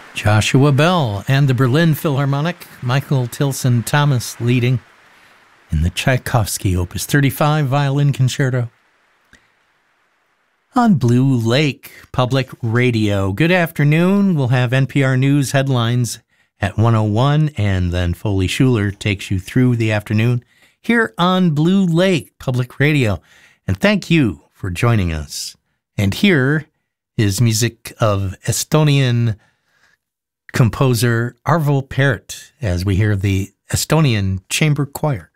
Joshua Bell and the Berlin Philharmonic, Michael Tilson Thomas leading in the Tchaikovsky Opus 35 Violin Concerto. On Blue Lake Public Radio. Good afternoon. We'll have NPR News headlines at 1:01, and then Foley Schuler takes you through the afternoon here on Blue Lake Public Radio. And thank you for joining us. And here is music of Estonian composer Arvo Pärt as we hear the Estonian Chamber Choir.